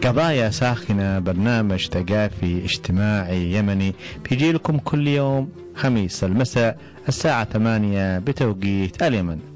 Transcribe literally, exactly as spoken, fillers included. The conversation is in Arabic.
قضايا ساخنة، برنامج ثقافي اجتماعي يمني بيجي لكم كل يوم خميس المساء الساعة ثمانية بتوقيت اليمن.